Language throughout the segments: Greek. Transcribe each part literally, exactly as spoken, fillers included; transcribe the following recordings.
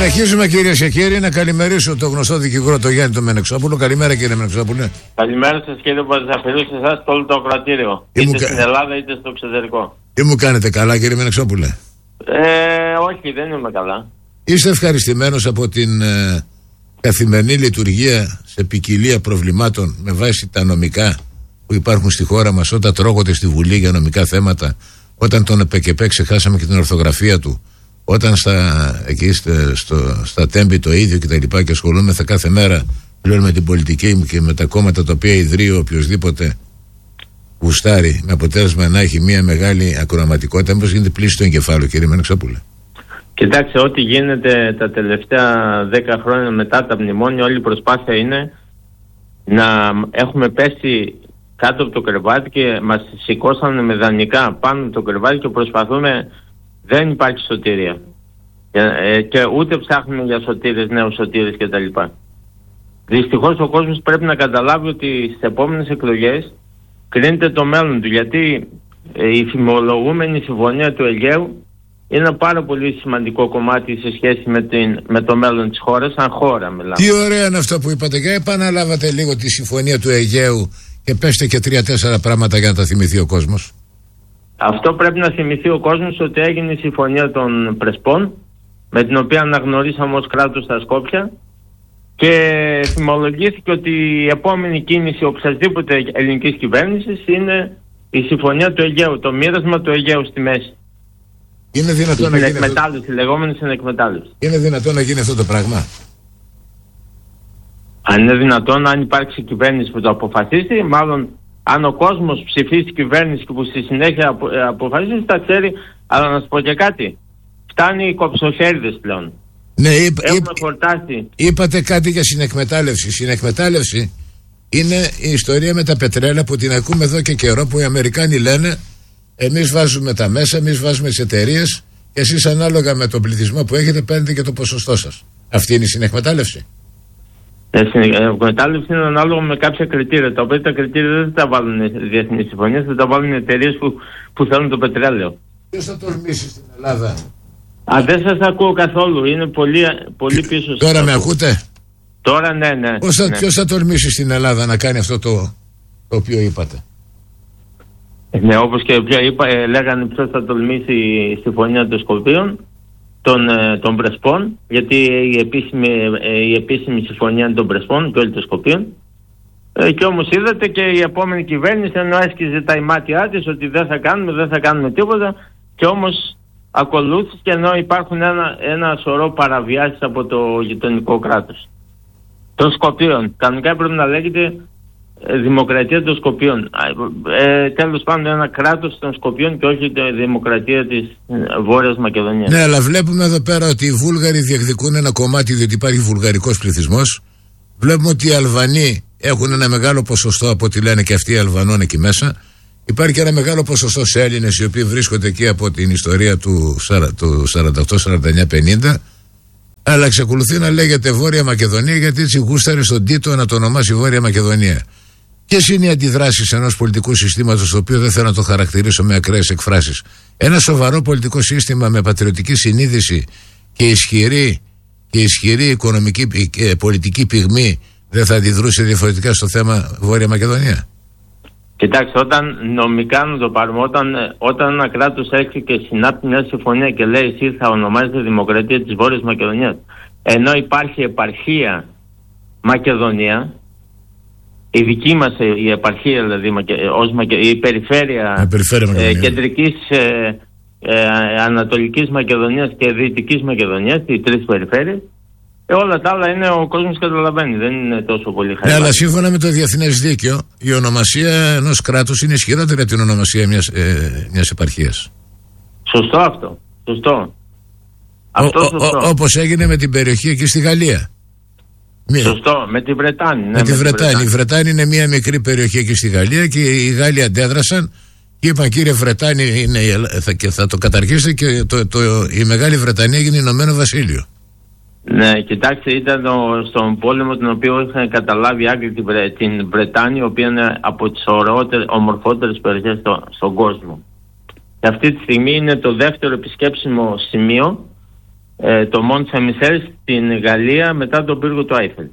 Συνεχίζουμε, κυρίες και κύριοι. Να καλημερίσω το γνωστό δικηγόρο το Γιάννη τον Μενεξόπουλο. Καλημέρα, κύριε Μενεξόπουλε. Καλημέρα σας, κύριε Παπαδζαφυρού, σε εσάς και όλο το ακροατήριο. Είτε κα... στην Ελλάδα είτε στο εξωτερικό. Τι μου κάνετε, καλά, κύριε Μενεξόπουλε? Ε, όχι, δεν είμαι καλά. Είστε ευχαριστημένος από την ε, καθημερινή λειτουργία σε ποικιλία προβλημάτων με βάση τα νομικά που υπάρχουν στη χώρα μας, όταν τρώγονται στη Βουλή για νομικά θέματα, όταν τον ΕΠΕΚΕΠΕ ξεχάσαμε και την ορθογραφία του, όταν στα, εκεί στο, στα Τέμπη το ίδιο και τα λοιπά, και ασχολούμεθα κάθε μέρα πλέον με την πολιτική και με τα κόμματα τα οποία ιδρύει οποιοσδήποτε γουστάρει, με αποτέλεσμα να έχει μια μεγάλη ακροαματικότητα. Μήπως γίνεται πλήση του εγκεφάλου, κύριε Μενεξόπουλε? Κοιτάξτε, ό,τι γίνεται τα τελευταία δέκα χρόνια μετά τα μνημόνια, όλη η προσπάθεια είναι να έχουμε πέσει κάτω από το κρεβάτι και μας σηκώσανε με δανεικά πάνω από το κρεβάτι και προσπαθούμε. Δεν υπάρχει σωτηρία. Ε, και ούτε ψάχνουμε για σωτήρες, νέους σωτήρες κτλ. Δυστυχώς ο κόσμος πρέπει να καταλάβει ότι στις επόμενες εκλογές κρίνεται το μέλλον του. Γιατί ε, η φημολογούμενη συμφωνία του Αιγαίου είναι ένα πάρα πολύ σημαντικό κομμάτι σε σχέση με, την, με το μέλλον της χώρας, σαν χώρα μιλάμε. Τι ωραία είναι αυτό που είπατε, και επαναλάβατε λίγο τη συμφωνία του Αιγαίου και πέστε και τρία-τέσσερα πράγματα για να τα θυμηθεί ο κόσμος. Αυτό πρέπει να θυμηθεί ο κόσμος, ότι έγινε η συμφωνία των Πρεσπών, με την οποία αναγνωρίσαμε ως κράτος τα Σκόπια, και θυμολογήθηκε ότι η επόμενη κίνηση οποιασδήποτε ελληνικής κυβέρνησης είναι η συμφωνία του Αιγαίου, το μοίρασμα του Αιγαίου στη μέση. Είναι δυνατόν να γίνει αυτό? Η λεγόμενη συνεκμετάλλευση. Είναι δυνατόν να γίνει αυτό το πράγμα? Αν είναι δυνατόν, αν υπάρξει κυβέρνηση που το αποφασίσει, μάλλον αν ο κόσμος ψηφίσει κυβέρνηση και που στη συνέχεια απο, ε, αποφασίσει, τα ξέρει. Αλλά να σου πω και κάτι. Φτάνει οι κοψοχέριδες πλέον. Ναι, είπ, Έχουμε είπ, φορτάσει. Είπατε κάτι για συνεκμετάλλευση. Συνεκμετάλλευση είναι η ιστορία με τα πετρέλαια που την ακούμε εδώ και καιρό, που οι Αμερικάνοι λένε εμείς βάζουμε τα μέσα, εμείς βάζουμε τις εταιρείες και εσείς ανάλογα με τον πληθυσμό που έχετε παίρνετε και το ποσοστό σας. Αυτή είναι η συνεκμετάλλευση. Η εκμετάλλευση είναι ανάλογα με κάποια κριτήρια, τα οποία τα κριτήρια δεν τα βάλουν οι διεθνείς συμφωνίες, δεν τα βάλουν οι εταιρείες που, που θέλουν το πετρέλαιο. Ποιος θα τολμήσει στην Ελλάδα? Α, δεν σας ακούω καθόλου, είναι πολύ, πολύ πίσω. Τώρα με ακούτε? Τώρα ναι, ναι. Πώς θα, ναι. Ποιος θα τολμήσει στην Ελλάδα να κάνει αυτό το, το οποίο είπατε? Ναι, όπως και πια είπα, ε, λέγανε ποιος θα τολμήσει η συμφωνία των Σκοπίων, των, ε, των Πρεσπών, γιατί η επίσημη, ε, η επίσημη συμφωνία είναι των Πρεσπών και όλοι των Σκοπίων. Ε, και όμως είδατε και η επόμενη κυβέρνηση, ενώ έσκυζε τα ημάτια της ότι δεν θα κάνουμε, δεν θα κάνουμε τίποτα, και όμως ακολούθησε, και ενώ υπάρχουν ένα, ένα σωρό παραβιάσεις από το γειτονικό κράτος των Σκοπίων. Κανονικά πρέπει να λέγεται Δημοκρατία των Σκοπίων. Ε, τέλος πάντων, ένα κράτος των Σκοπίων και όχι η Δημοκρατία της Βόρειας Μακεδονίας. Ναι, αλλά βλέπουμε εδώ πέρα ότι οι Βούλγαροι διεκδικούν ένα κομμάτι, διότι υπάρχει βουλγαρικός πληθυσμός. Βλέπουμε ότι οι Αλβανοί έχουν ένα μεγάλο ποσοστό, από ό,τι λένε και αυτοί οι Αλβανών εκεί μέσα. Υπάρχει και ένα μεγάλο ποσοστό σε Έλληνες, οι οποίοι βρίσκονται εκεί από την ιστορία του σαράντα οκτώ, σαράντα εννιά, πενήντα. Αλλά εξακολουθεί να λέγεται Βόρεια Μακεδονία, γιατί έτσι γούσταρε στον Τίτο να το ονομάσει Βόρεια Μακεδονία. Ποιες είναι οι αντιδράσεις ενός πολιτικού συστήματος, το οποίο δεν θέλω να το χαρακτηρίσω με ακραίες εκφράσεις? Ένα σοβαρό πολιτικό σύστημα με πατριωτική συνείδηση και ισχυρή, και ισχυρή οικονομική και πολιτική πυγμή δεν θα αντιδρούσε διαφορετικά στο θέμα Βόρεια Μακεδονία? Κοιτάξτε, όταν νομικά να το πάρουμε, όταν, όταν ένα κράτος έρχεται και συνάπτει μια συμφωνία και λέει εσύ θα ονομάζεται Δημοκρατία της Βόρειας Μακεδονίας, ενώ υπάρχει επαρχία Μακεδονία, η δική μας η επαρχία, δηλαδή ως Μακε, η περιφέρεια, περιφέρεια ε, κεντρικής ε, ε, Ανατολικής Μακεδονίας και Δυτικής Μακεδονίας, οι τρεις περιφέρειες, ε, όλα τα άλλα είναι, ο κόσμος καταλαβαίνει, δεν είναι τόσο πολύ χάρη. Ναι, αλλά σύμφωνα με το διεθνές δίκαιο, η ονομασία ενός κράτους είναι ισχυρότερη από την ονομασία μιας, ε, μιας επαρχίας. Σωστό αυτό. Σωστό. Αυτό ο, σωστό. Ο, όπως έγινε με την περιοχή εκεί στη Γαλλία. Σωστό, με τη Βρετάνη. Ναι, με τη Βρετάνη. Η Βρετάνη είναι μια μικρή περιοχή εκεί στη Γαλλία και οι Γάλλοι αντέδρασαν και είπαν κύριε Βρετάνη είναι, θα, και θα το καταργήσετε, και το, το, η Μεγάλη Βρετανία έγινε Ηνωμένο Βασίλειο. Ναι, κοιτάξτε, ήταν ο, στον πόλεμο τον οποίο είχαν καταλάβει οι Άγγλοι την, Βρε, την Βρετάνη, η οποία είναι από τις ομορφότερες περιοχές στο, στον κόσμο. Και αυτή τη στιγμή είναι το δεύτερο επισκέψιμο σημείο ε, το Μοντ Σεν-Μισελ στην Γαλλία μετά τον πύργο του Άιφελ.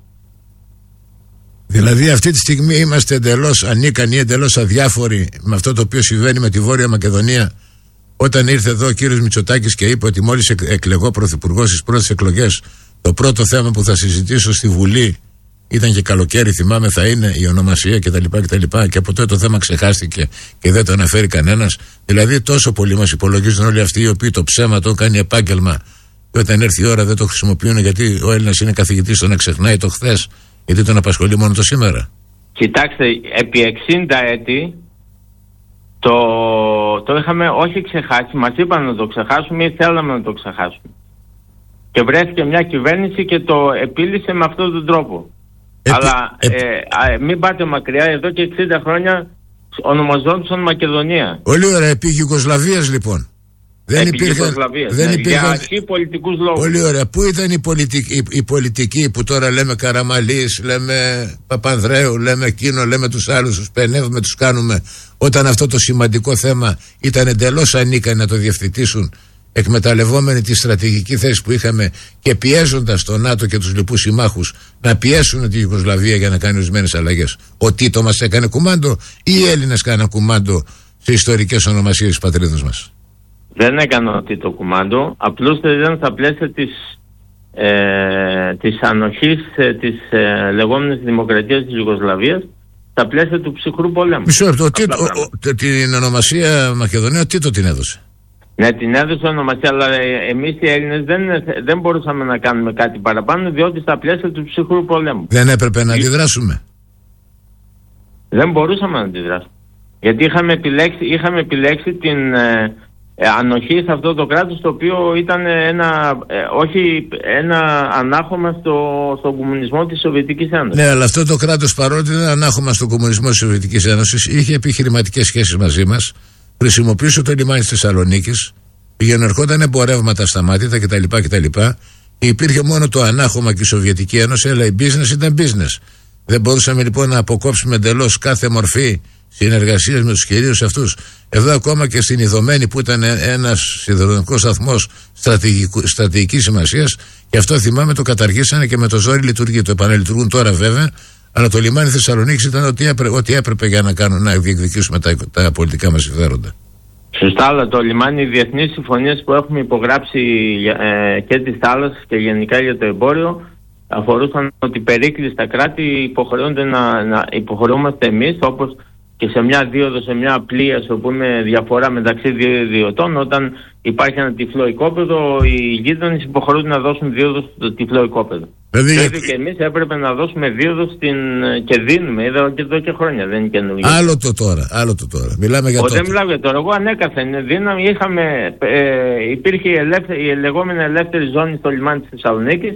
Δηλαδή αυτή τη στιγμή είμαστε εντελώς ανίκανοι, εντελώς αδιάφοροι με αυτό το οποίο συμβαίνει με τη Βόρεια Μακεδονία. Όταν ήρθε εδώ ο κύριος Μητσοτάκης και είπε ότι μόλις εκλεγώ πρωθυπουργός στις πρώτες εκλογές, το πρώτο θέμα που θα συζητήσω στη Βουλή, ήταν και καλοκαίρι, θυμάμαι, θα είναι η ονομασία κτλ. κτλ. Και από τότε το θέμα ξεχάστηκε και δεν το αναφέρει κανένας. Δηλαδή, τόσο πολύ μας υπολογίζουν όλοι αυτοί οι οποίοι το ψέμα το κάνει επάγγελμα. Και όταν έρθει η ώρα δεν το χρησιμοποιούν, γιατί ο Έλληνας είναι καθηγητής στο να ξεχνάει το χθες, γιατί τον απασχολεί μόνο το σήμερα. Κοιτάξτε, επί εξήντα έτη το, το είχαμε όχι ξεχάσει, μας είπαν να το ξεχάσουμε ή θέλαμε να το ξεχάσουμε. Και βρέθηκε μια κυβέρνηση και το επίλυσε με αυτόν τον τρόπο. Επί, Αλλά επί... Ε, μην πάτε μακριά, εδώ και εξήντα χρόνια ονομαζόντουσαν Μακεδονία. Πολύ ωραία, επί Γιουγκοσλαβίας λοιπόν. Δεν επί υπήρχαν, δεν ναι, υπήρχαν... για αρχή πολιτικούς λόγους. Πολύ ωραία. Πού ήταν οι πολιτικοί, οι, οι πολιτικοί που τώρα λέμε Καραμαλής, λέμε Παπανδρέου, λέμε εκείνο, λέμε τους άλλους, τους πενεύουμε, τους κάνουμε, όταν αυτό το σημαντικό θέμα ήταν εντελώς ανίκανοι να το διευθετήσουν, εκμεταλλευόμενοι τη στρατηγική θέση που είχαμε και πιέζοντας τον ΝΑΤΟ και τους λοιπούς συμμάχους να πιέσουν τη Ιουγκοσλαβία για να κάνει ορισμένες αλλαγές. Ο Τίτο μας έκανε κουμάντο ή οι Έλληνες κάναν κουμάντο σε ιστορικές ονομασίες της πατρίδας μας? Δεν έκανε ο Τίτο κουμάντο, απλώς ήταν στα πλαίσια της, ε, της ανοχής ε, της ε, λεγόμενης δημοκρατίας της Ιουγκοσλαβίας, στα πλαίσια του ψυχρού πολέμου. Μισό λεπτό, την ονομασία Μακεδονία ο Τίτο την έδωσε. Ναι, την έδωσε ονομασία, αλλά εμείς οι Έλληνες δεν, δεν μπορούσαμε να κάνουμε κάτι παραπάνω, διότι στα πλαίσια του ψυχρού πολέμου. Δεν έπρεπε να αντιδράσουμε? Δεν μπορούσαμε να αντιδράσουμε. Γιατί είχαμε επιλέξει, είχαμε επιλέξει την ε, ε, ανοχή σε αυτό το κράτος, το οποίο ήταν ένα, ε, όχι ένα ανάχωμα στο, στον κομμουνισμό της Σοβιετικής Ένωσης. Ναι, αλλά αυτό το κράτος, παρότι ήταν ανάχωμα στον κομμουνισμό της Σοβιετικής Ένωσης, είχε επιχειρηματικές σχέσεις μαζί μας. Χρησιμοποιούσε το λιμάνι της Θεσσαλονίκης, πήγαινε ερχόταν εμπορεύματα σταμάτητα κτλ. κτλ. Και υπήρχε μόνο το ανάχωμα και η Σοβιετική Ένωση, αλλά η business ήταν business. Δεν μπορούσαμε λοιπόν να αποκόψουμε εντελώς κάθε μορφή συνεργασίας με τους κυρίους αυτούς. Εδώ ακόμα και στην Ιδωμένη, που ήταν ένας σιδηροδρομικός σταθμός στρατηγικής σημασίας, και αυτό θυμάμαι το καταργήσανε και με το ζόρι λειτουργεί. Το επαναλειτουργούν τώρα βέβαια. Αλλά το λιμάνι Θεσσαλονίκης ήταν ό,τι έπρεπε, ό,τι έπρεπε για να, κάνουν, να διεκδικήσουμε τα, τα πολιτικά μας συμφέροντα. Σωστά, αλλά το λιμάνι, οι διεθνείς συμφωνίες που έχουμε υπογράψει ε, και της θάλασσας και γενικά για το εμπόριο, αφορούσαν ότι περίκλειστα κράτη υποχρεώνται να, να υποχρεούμαστε εμείς, όπως και σε μια δίωδο, σε μια πλοία, στο πούμε διαφορά μεταξύ δύο ιδιωτών, όταν υπάρχει ένα τυφλό οικόπεδο, οι γείτονες υποχρεούνται να δώσουν δίωδο στο τυφλό οικόπεδο. Δηλαδή και, και εμείς έπρεπε να δώσουμε δίωδο στην... και δίνουμε, εδώ και, εδώ και χρόνια, δεν είναι καινούργιο. Άλλο το τώρα, άλλο το τώρα. Μιλάμε για Ο, τότε. Δεν μιλάω για τώρα. Εγώ ανέκαθεν δύναμη, είχαμε, ε, υπήρχε η, ελεύθερη, η λεγόμενη ελεύθερη ζώνη στο λιμάνι της Θεσσαλονίκης,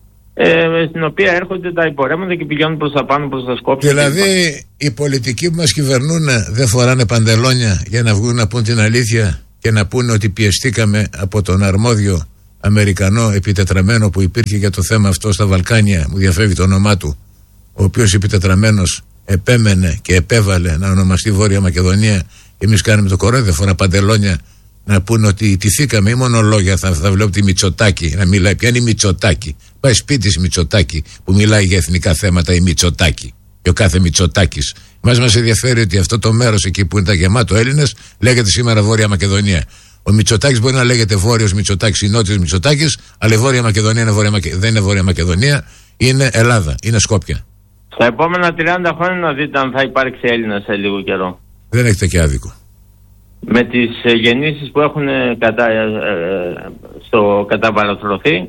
Ε, στην οποία έρχονται τα υπορρέμματα και πηγαίνουν προς τα πάνω, προς τα Σκόπια. Δηλαδή οι πολιτικοί που μας κυβερνούν δεν φοράνε παντελόνια για να βγουν να πούν την αλήθεια και να πούνε ότι πιεστήκαμε από τον αρμόδιο Αμερικανό επιτετραμένο που υπήρχε για το θέμα αυτό στα Βαλκάνια, μου διαφεύγει το όνομά του, ο οποίος επιτετραμένος επέμενε και επέβαλε να ονομαστεί Βόρεια Μακεδονία, και εμείς κάνουμε το κορόιδο, δεν φορά παντελόνια να πούνε ότι ιτηθήκαμε, ή μόνο λόγια θα, θα βλέπω τη Μητσοτάκη να μιλάει. Ποια είναι η Μητσοτάκη? Πάει σπίτι της Μητσοτάκη που μιλάει για εθνικά θέματα, η Μητσοτάκη και ο κάθε Μητσοτάκης. Μας μας ενδιαφέρει ότι αυτό το μέρος εκεί που είναι τα γεμάτο Έλληνες λέγεται σήμερα Βόρεια Μακεδονία. Ο Μητσοτάκης μπορεί να λέγεται Βόρειος Μητσοτάκης ή Νότιος Μητσοτάκης, αλλά η Βόρεια Μακεδονία είναι Βόρεια Μακε... δεν είναι Βόρεια Μακεδονία, είναι Ελλάδα, είναι Σκόπια. Στα επόμενα τριάντα χρόνια να δείτε αν θα υπάρξει Έλληνα σε λίγο καιρό. Δεν έχετε και άδικο. Με τις ε, γεννήσεις που έχουν ε, κατα, ε, ε, στο καταβαραθρωθεί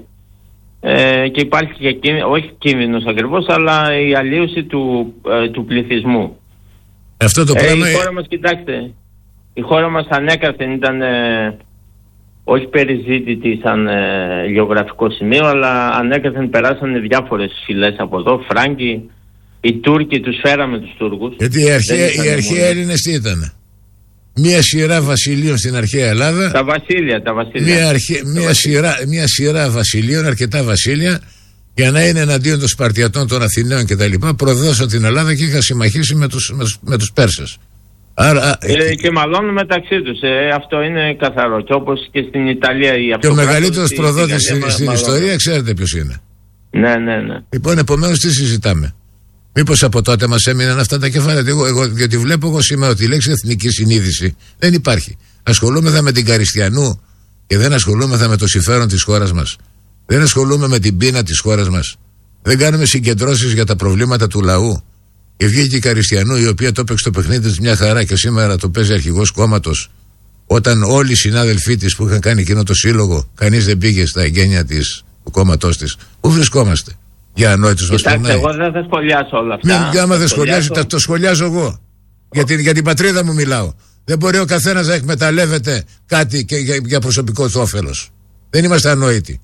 ε, και υπάρχει και κίνδυνο, όχι κίνδυνος ακριβώς, αλλά η αλλίωση του, ε, του πληθυσμού. Αυτό το ε, πράγμα... Η χώρα μας, κοιτάξτε, η χώρα μας ανέκαθεν ήταν ε, όχι περιζήτητη σαν ε, γεωγραφικό σημείο, αλλά ανέκαθεν περάσανε διάφορες φυλές από εδώ, Φράγκοι, οι Τούρκοι, τους φέραμε τους Τούρκους. Γιατί οι αρχαίοι, οι αρχαίοι Έλληνες τι ήτανε? Μία σειρά βασιλείων στην αρχαία Ελλάδα. Τα βασίλεια, τα βασίλεια. Μία, αρχαία, τα μία, βασίλεια. Σειρά, μία σειρά βασιλείων, αρκετά βασίλεια, για να είναι εναντίον των Σπαρτιατών, των Αθηναίων κτλ. Προδώσαν την Ελλάδα και είχαν συμμαχίσει με τους, με τους, με τους Πέρσες. Άρα, ε, και μαλώνουν μεταξύ τους. Ε, αυτό είναι καθαρό. Και όπως και στην Ιταλία η και ο μεγαλύτερος προδότης στην, στην ιστορία, ξέρετε ποιος είναι. Ναι, ναι, ναι. Λοιπόν, επομένως τι συζητάμε. Μήπως από τότε μας έμειναν αυτά τα κεφάλαια. Εγώ, εγώ, γιατί βλέπω εγώ σήμερα ότι η λέξη εθνική συνείδηση δεν υπάρχει. Ασχολούμεθα με την Καριστιανού και δεν ασχολούμεθα με το συμφέρον της χώρας μας. Δεν ασχολούμαι με την πείνα της χώρας μας. Δεν κάνουμε συγκεντρώσεις για τα προβλήματα του λαού. Και βγήκε η Καριστιανού, η οποία το έπαιξε το παιχνίδι της μια χαρά και σήμερα το παίζει αρχηγός κόμματος. Όταν όλοι οι συνάδελφοί της που είχαν κάνει εκείνο το σύλλογο, κανείς δεν πήγε στα εγγένεια της, του κόμματός της. Πού βρισκόμαστε? Για ανόητους μας περνάει. Εγώ δεν θα σχολιάσω όλα αυτά. Ναι, άμα δεν σχολιάζω, το, το σχολιάζω εγώ. Για την, για την πατρίδα μου μιλάω. Δεν μπορεί ο καθένας να εκμεταλλεύεται κάτι και για, για προσωπικό του όφελος. Δεν είμαστε ανόητοι.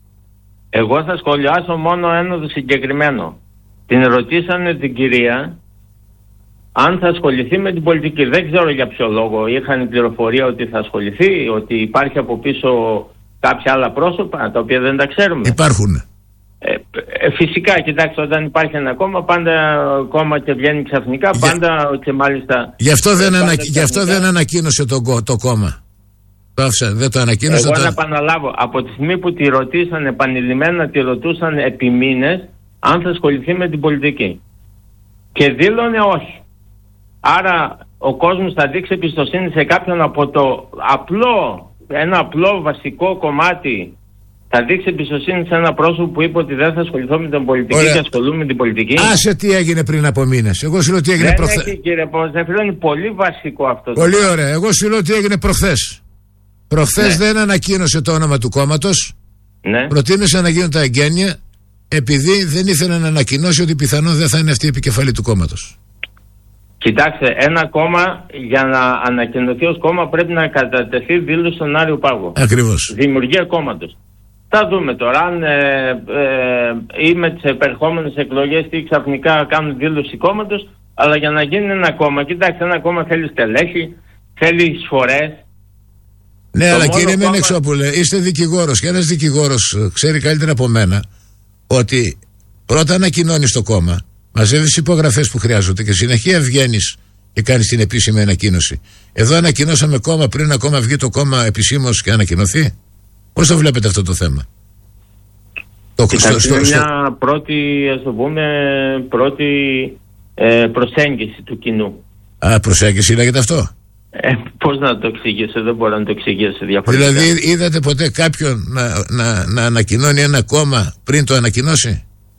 Εγώ θα σχολιάσω μόνο ένα το συγκεκριμένο. Την ρωτήσανε την κυρία αν θα ασχοληθεί με την πολιτική. Δεν ξέρω για ποιο λόγο. Είχαν πληροφορία ότι θα ασχοληθεί, ότι υπάρχει από πίσω κάποια άλλα πρόσωπα, τα οποία δεν τα ξέρουμε. Υπάρχουν. Ε, ε, φυσικά, κοιτάξτε, όταν υπάρχει ένα κόμμα, πάντα κόμμα και βγαίνει ξαφνικά, για... πάντα και μάλιστα... Γι' αυτό δεν, ανα... γι αυτό δεν ανακοίνωσε το, το κόμμα. Το άφησα, δεν το ανακοίνωσε. Εγώ το... να επαναλάβω, από τη στιγμή που τη ρωτήσαν επανειλημμένα, τη ρωτούσαν επί μήνες αν θα ασχοληθεί με την πολιτική. Και δήλωνε όχι. Άρα ο κόσμος θα δείξει εμπιστοσύνη σε κάποιον από το απλό, ένα απλό βασικό κομμάτι. Θα δείξει εμπιστοσύνη σε ένα πρόσωπο που είπε ότι δεν θα ασχοληθώ με την πολιτική. Ωραία. Και ασχολούμαι με την πολιτική. Άσε τι έγινε πριν από μήνες. Εγώ σου λέω τι έγινε προχθές. Δεν έχει, κύριε Παπασταθλίου, είναι πολύ βασικό αυτό. Πολύ το ωραία. Εγώ σου λέω τι έγινε προχθές. Προχθές ναι. δεν ανακοίνωσε το όνομα του κόμματος. Ναι. Προτίμησε να γίνουν τα εγγένεια επειδή δεν ήθελε να ανακοινώσει ότι πιθανόν δεν θα είναι αυτή η επικεφαλή του κόμματος. Κοιτάξτε, ένα κόμμα για να ανακοινωθεί ως κόμμα πρέπει να κατατεθεί δήλωση στον Άριο Πάγο. Ακριβώς. Δημιουργία κόμματος. Θα δούμε τώρα αν ε, ε, ή με τις επερχόμενες εκλογές τι ξαφνικά κάνουν δήλωση κόμματος, αλλά για να γίνει ένα κόμμα, κοιτάξτε, ένα κόμμα θέλει στελέχη, θέλει εισφορές. Ναι, αλλά κύριε κόμμα... Μενεξόπουλε, είστε δικηγόρος και ένας δικηγόρος ξέρει καλύτερα από μένα ότι πρώτα ανακοινώνεις το κόμμα, μαζεύεις υπογραφές που χρειάζονται και συνεχεία βγαίνεις και κάνεις την επίσημη ανακοίνωση. Εδώ ανακοινώσαμε κόμμα πριν ακόμα βγει το κόμμα επισήμως και ανακοινωθεί. Πώς το βλέπετε αυτό το θέμα? Το στο, στο, είναι μια πρώτη, ας το πούμε, πρώτη ε, προσέγγιση του κοινού. Α, προσέγγιση λέγεται αυτό. Ε, πώς να το εξηγήσω, δεν μπορώ να το εξηγήσω διαφορετικά. Δηλαδή είδατε ποτέ κάποιον να, να, να ανακοινώνει ένα κόμμα πριν το ανακοινώσει?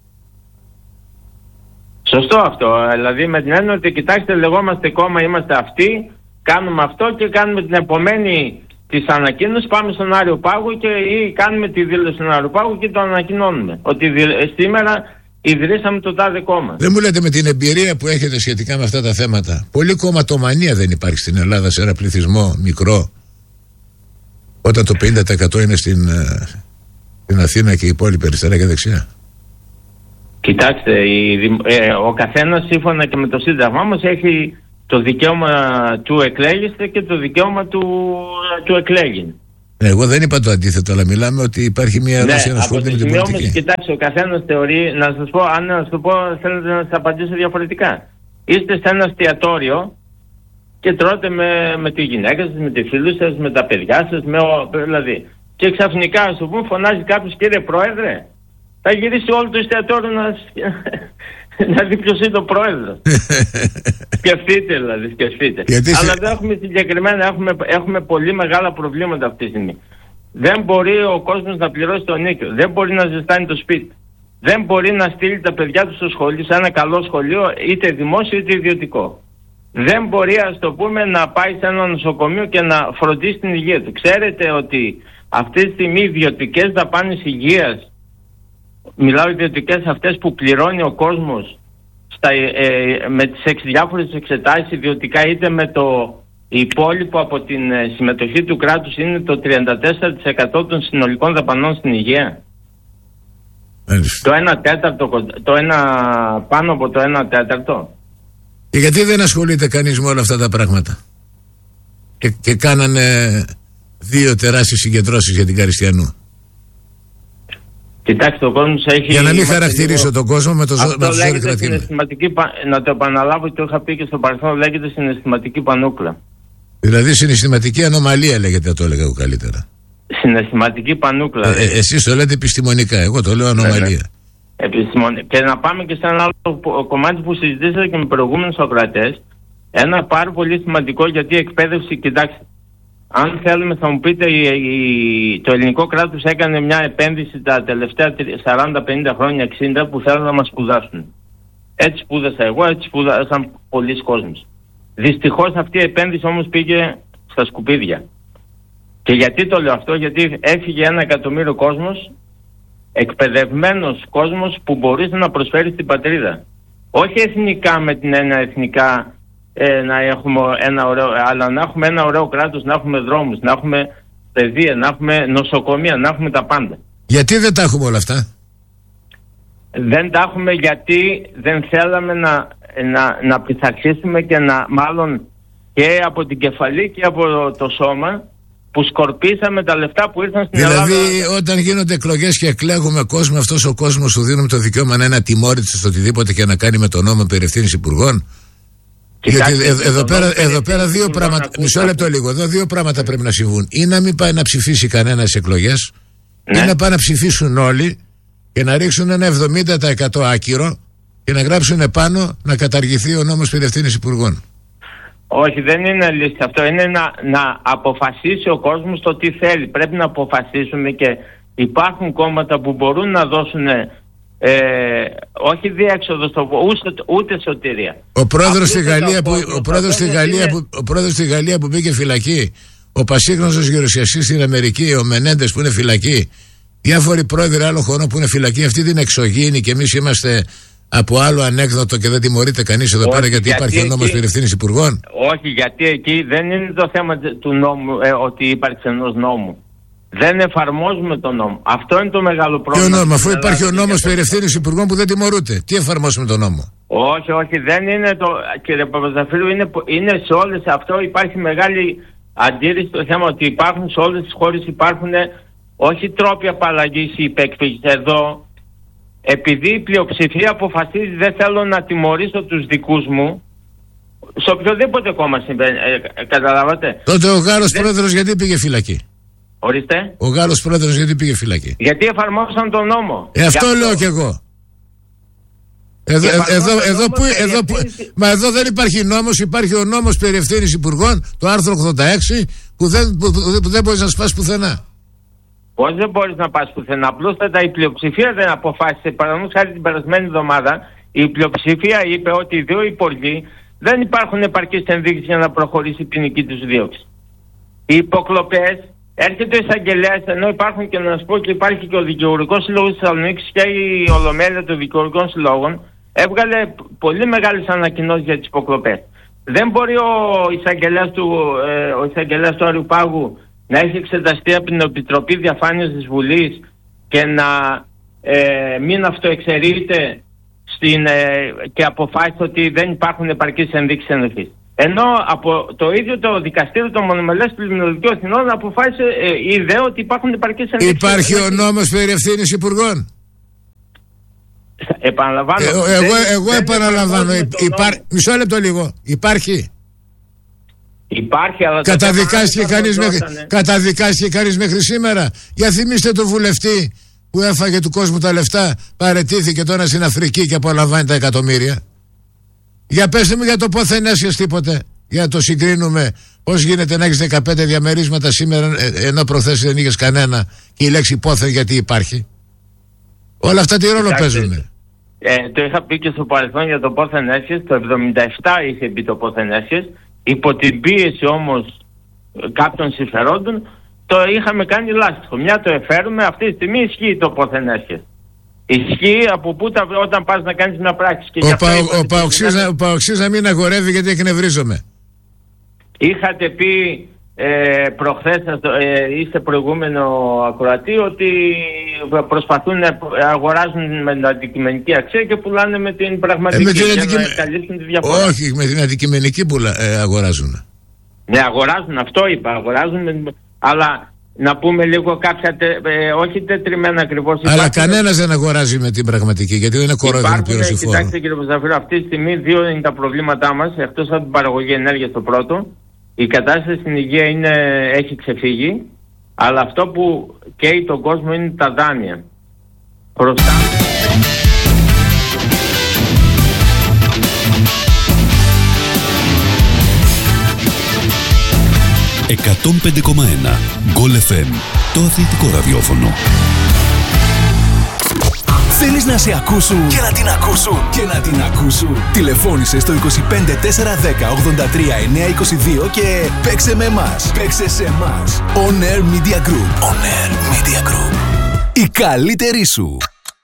Σωστό αυτό, δηλαδή με την έννοια ότι κοιτάξτε, λεγόμαστε κόμμα, είμαστε αυτοί, κάνουμε αυτό και κάνουμε την επομένη της ανακοίνωσης, πάμε στον Άριο Πάγο και ή κάνουμε τη δήλωση στον Άριο Πάγο και το ανακοινώνουμε ότι σήμερα ιδρύσαμε το τάδε κόμμα. Δεν μου λέτε με την εμπειρία που έχετε σχετικά με αυτά τα θέματα, πολύ κομματομανία δεν υπάρχει στην Ελλάδα σε ένα πληθυσμό μικρό, όταν το πενήντα τοις εκατό είναι στην, στην Αθήνα και η υπόλοιπη αριστερά και δεξιά? Κοιτάξτε, η, ε, ο καθένας σύμφωνα και με το Σύνταγμά μας έχει το δικαίωμα του εκλέγεστε και το δικαίωμα του, του εκλέγην. Εγώ δεν είπα το αντίθετο, αλλά μιλάμε ότι υπάρχει μια ερώτηση να ασχολείται με την πολιτική. Όμως, κοιτάξτε, ο καθένας θεωρεί, να σας πω, αν να σας το πω, θέλετε να σας απαντήσω διαφορετικά. Είστε σε ένα εστιατόριο και τρώτε με, με τη γυναίκα σας, με τη φίλη σας, με τα παιδιά σας, με, δηλαδή. Και ξαφνικά, ας το πούμε, φωνάζει κάποιος, κύριε Πρόεδρε, θα γυρίσει όλο το εστιατόριο να, να δει ποιος είναι ο πρόεδρος. Σκεφτείτε δηλαδή, σκεφτείτε. Γιατί αλλά δεν έχουμε συγκεκριμένα, έχουμε, έχουμε πολύ μεγάλα προβλήματα αυτή τη στιγμή. Δεν μπορεί ο κόσμος να πληρώσει το νίκιο. Δεν μπορεί να ζεστάνει το σπίτι. Δεν μπορεί να στείλει τα παιδιά του στο σχολείο, σε ένα καλό σχολείο, είτε δημόσιο είτε ιδιωτικό. Δεν μπορεί, ας το πούμε, να πάει σε ένα νοσοκομείο και να φροντίσει την υγεία του. Ξέρετε ότι αυτή τη στιγμή οι ιδιωτικές δαπάνες υγείας, μιλάω ιδιωτικές αυτές που πληρώνει ο κόσμος στα, ε, με τις εξ, διάφορες εξετάσεις ιδιωτικά, είτε με το υπόλοιπο από την ε, συμμετοχή του κράτους, είναι το τριάντα τέσσερα τοις εκατό των συνολικών δαπανών στην υγεία. Το ένα τέταρτο, το ένα, πάνω από το ένα τέταρτο. Και γιατί δεν ασχολείται κανείς με όλα αυτά τα πράγματα? Και, και κάνανε δύο τεράστιες συγκεντρώσεις για την Καριστιανού. Κοιτάξτε, ο κόσμος έχει... Για να μην χαρακτηρίσω λίγο... τον κόσμο με το ζώο κρατήμα. Να το επαναλάβω και το είχα πει και στο παρελθόν, λέγεται συναισθηματική πανούκλα. Δηλαδή συναισθηματική ανομαλία λέγεται, το έλεγα εγώ καλύτερα. Συναισθηματική πανούκλα. Ε, ε, εσείς το λέτε επιστημονικά, εγώ το λέω ανομαλία. Επιστημονικά. Και να πάμε και σε ένα άλλο κομμάτι που συζητήσατε και με προηγούμενους ακροατές. Ένα πάρα πολύ σημαντικό, γιατί η εκπαίδευση, κοιτάξτε, αν θέλουμε θα μου πείτε η, η, το ελληνικό κράτος έκανε μια επένδυση τα τελευταία σαράντα πενήντα χρόνια, εξήντα, που θέλουν να μας σπουδάσουν. Έτσι σπούδασα εγώ, έτσι σπούδασαν πολλοί κόσμος. Δυστυχώς αυτή η επένδυση όμως πήγε στα σκουπίδια. Και γιατί το λέω αυτό? Γιατί έφυγε ένα εκατομμύριο κόσμος, εκπαιδευμένος κόσμος που μπορείς να προσφέρει στην πατρίδα. Όχι εθνικά με την έννοια εθνικά ε, να έχουμε ένα ωραίο, αλλά να έχουμε ένα ωραίο κράτος, να έχουμε δρόμους, να έχουμε παιδεία, να έχουμε νοσοκομεία, να έχουμε τα πάντα. Γιατί δεν τα έχουμε όλα αυτά? Δεν τα έχουμε γιατί δεν θέλαμε να, να, να πειθαρχήσουμε και να, μάλλον και από την κεφαλή και από το σώμα, που σκορπίσαμε τα λεφτά που ήρθαν στην δηλαδή, Ελλάδα. Δηλαδή όταν γίνονται εκλογές και εκλέγουμε κόσμο, αυτός ο κόσμος σου δίνουμε το δικαίωμα να είναι ατιμόρυτος στο οτιδήποτε και να κάνει με το νόμο περί ευθύνης υπουργών. Γιατί ε, εδώ, πέρα, εδώ πέρα δύο πράγματα, μισό λεπτό λίγο, εδώ δύο πράγματα πρέπει να συμβούν. Ή να μην πάει να ψηφίσει κανένα στις εκλογές, ναι. Ή να πάει να ψηφίσουν όλοι και να ρίξουν ένα εβδομήντα τοις εκατό άκυρο και να γράψουν επάνω να καταργηθεί ο νόμος περί ευθύνης υπουργών. Όχι, δεν είναι λύση αυτό. Είναι να, να αποφασίσει ο κόσμος το τι θέλει. Πρέπει να αποφασίσουμε και υπάρχουν κόμματα που μπορούν να δώσουν ε, όχι διέξοδο στο, ούτε, ούτε σωτηρία. Ο πρόεδρος στη Γαλλία, που, ο πρόεδρος στη Γαλλία, είναι... που, ο πρόεδρος στη Γαλλία που μπήκε φυλακή, ο πασίγνωστος γερουσιαστής στην Αμερική, ο Μενέντες που είναι φυλακή, διάφοροι πρόεδροι άλλων χωρών που είναι φυλακή, αυτή την εξωγήινη και εμείς είμαστε από άλλο ανέκδοτο και δεν τιμωρείται κανείς εδώ πέρα γιατί, γιατί υπάρχει ο νόμος περί ευθύνης υπουργών. Όχι, γιατί εκεί δεν είναι το θέμα του νόμου, ε, ότι υπάρχει ενός νόμου. Δεν εφαρμόζουμε τον νόμο. Αυτό είναι το μεγάλο πρόβλημα. Ποιο νόμο, αφού υπάρχει ο νόμος περί ευθύνης υπουργών που δεν τιμωρούνται? Τι εφαρμόσουμε τον νόμο? Όχι, όχι, δεν είναι το. Κύριε Παπαζαφύλου, είναι, είναι σε όλες αυτό. Υπάρχει μεγάλη αντίρρηση στο θέμα ότι υπάρχουν σε όλες τις χώρες υπάρχουν όχι τρόποι απαλλαγής ή υπεκφύγης. Εδώ. Επειδή η πλειοψηφία αποφασίζει δεν θέλω να τιμωρήσω τους δικούς μου, σε οποιοδήποτε κόμμα συμβαίνει, ε, καταλάβατε. Τότε ο Γάλλος δεν... πρόεδρος γιατί πήγε φυλακή? Ορίστε. Ο Γάλλος πρόεδρος γιατί πήγε φυλακή? Γιατί εφαρμόσαν τον νόμο. Ε, αυτό, αυτό λέω κι εγώ. Εδώ, ε, εδώ, εδώ, που, εδώ, που, μα εδώ δεν υπάρχει νόμος, υπάρχει ο νόμος περί ευθύνης υπουργών, το άρθρο ογδόντα έξι, που δεν, που, που, που δεν μπορείς να σπάσεις πουθενά. Πώς δεν μπορείς να πας πουθενά? Απλούστατα η πλειοψηφία δεν αποφάσισε. Παραδείγματος χάρη την περασμένη εβδομάδα, η πλειοψηφία είπε ότι οι δύο υπουργοί δεν υπάρχουν επαρκείς ενδείξεις για να προχωρήσει η ποινική τους δίωξη. Οι υποκλοπές, έρχεται ο εισαγγελέας, ενώ υπάρχουν και να σας πω και υπάρχει και ο Δικηγορικός Σύλλογος της Θεσσαλονίκης και η Ολομέλεια των Δικηγορικών Συλλόγων, έβγαλε πολύ μεγάλες ανακοινώσεις για τις υποκλοπές. Δεν μπορεί ο εισαγγελέας του, ε, ο εισαγγελέας του Αριουπάγου να έχει εξεταστεί από την Επιτροπή Διαφάνειας της Βουλής και να ε, μην αυτοεξαιρείται στην, ε, και αποφάσισε ότι δεν υπάρχουν επαρκείς ενδείξεις ενοχής. Ενώ από το ίδιο το δικαστήριο των μονομελές πλημμυρολογικών εθνών αποφάσισε, ε, είδε ότι υπάρχουν επαρκείς ενδείξεις. Υπάρχει ο νόμος περί ευθύνης υπουργών? Επαναλαμβάνω. Ε, εγώ δεν, εγώ δεν επαναλαμβάνω. Υπά... Μισό λεπτό λίγο. Υπάρχει. Υπάρχει, αλλά καταδικάστηκε κανείς μέχρι, καταδικάστηκε κανείς μέχρι σήμερα? Για θυμίστε τον βουλευτή που έφαγε του κόσμου τα λεφτά, παραιτήθηκε τώρα στην Αφρική και απολαμβάνει τα εκατομμύρια. Για πέστε μου για το πόθεν έσχες τίποτε, για να το συγκρίνουμε. Πώς γίνεται να έχεις δεκαπέντε διαμερίσματα σήμερα ενώ προχθές δεν είχες κανένα και η λέξη πόθεν γιατί υπάρχει? Όλα αυτά τι ρόλο παίζουν? Ε, το είχα πει και στο παρελθόν για το πόθεν έσχες. Το εβδομήντα επτά είχε πει το πόθεν έσχες. Υπό την πίεση όμως κάποιων συμφερόντων το είχαμε κάνει λάστιχο. Μια το εφέρουμε, αυτή τη στιγμή ισχύει το πόθεν έσχες. Ισχύει από πού τα, όταν πας να κάνεις μια πράξη. Και ο, πα, ο, Παοξής να, να, να μην αγορεύει γιατί εκνευρίζομαι. Είχατε πει ε, προχθές ε, είστε προηγούμενο ακροατή ότι προσπαθούν να αγοράζουν με την αντικειμενική αξία και πουλάνε με την πραγματική, ε, με την αντικει... για να καλύψουν τη διαφορά. Όχι, με την αντικειμενική πουλα, ε, αγοράζουν. Ναι, αγοράζουν, αυτό είπα, αγοράζουν, με... αλλά να πούμε λίγο κάποια, τε, ε, όχι τετριμένα ακριβώς. Αλλά υπάρχουν... κανένας δεν αγοράζει με την πραγματική, γιατί δεν είναι κορόιδο να πληρώσει φόρο. Κοιτάξτε κύριε Παπαζαφύλλου, αυτή τη στιγμή δύο είναι τα προβλήματά μας, εκτός από την παραγωγή ενέργειας το πρώτο. Η κατάσταση στην υγεία είναι, έχει ξεφύγει, αλλά αυτό που καίει τον κόσμο είναι τα δάνεια. Χρωστάμε. εκατόν πέντε κόμμα ένα Γκολ εφ εμ, το αθλητικό ραδιόφωνο. Θέλεις να σε ακούσουν και να την ακούσουν και να την ακούσουν. Τηλεφώνησε στο είκοσι πέντε τετρακόσια δέκα ογδόντα τρία εννιακόσια είκοσι δύο και παίξε με εμάς. Παίξε σε εμάς. On Air Media Group. On Air Media Group. Η καλύτερη σου.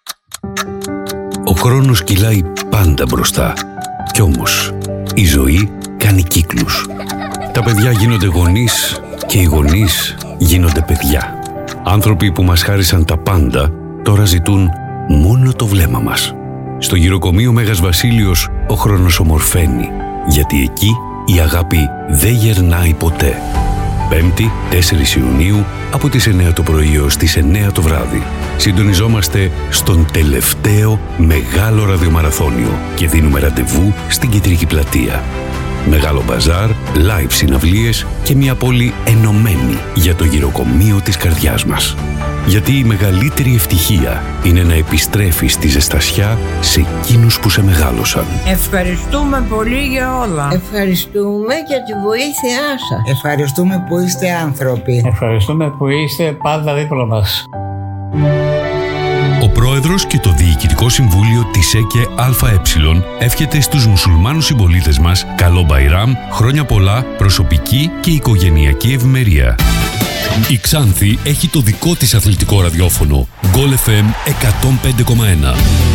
Ο χρόνος κυλάει πάντα μπροστά. Κι όμως η ζωή κάνει κύκλους. Τα παιδιά γίνονται γονείς και οι γονείς γίνονται παιδιά. Άνθρωποι που μας χάρισαν τα πάντα τώρα ζητούν μόνο το βλέμμα μας. Στο γυροκομείο Μέγας Βασίλειος ο χρόνος ομορφαίνει, γιατί εκεί η αγάπη δεν γερνάει ποτέ. Πέμπτη, τέσσερις Ιουνίου, από τις εννιά το πρωί έως τις εννιά το βράδυ. Συντονιζόμαστε στον τελευταίο μεγάλο ραδιομαραθώνιο και δίνουμε ραντεβού στην Κεντρική Πλατεία. Μεγάλο μπαζάρ, live συναυλίες και μια πόλη ενωμένη για το γυροκομείο της καρδιάς μας. Γιατί η μεγαλύτερη ευτυχία είναι να επιστρέφεις τη ζεστασιά σε εκείνους που σε μεγάλωσαν. Ευχαριστούμε πολύ για όλα. Ευχαριστούμε για τη βοήθειά σας. Ευχαριστούμε που είστε άνθρωποι. Ευχαριστούμε που είστε πάντα δίπλα μας. Ο πρόεδρος και το Διοικητικό Συμβούλιο της ΕΚΕ ΑΕ εύχεται στους μουσουλμάνους συμπολίτες μας καλό Μπαϊράμ, χρόνια πολλά, προσωπική και οικογενειακή ευημερία. Η Ξάνθη έχει το δικό της αθλητικό ραδιόφωνο Γκολ εφ εμ εκατόν πέντε κόμμα ένα.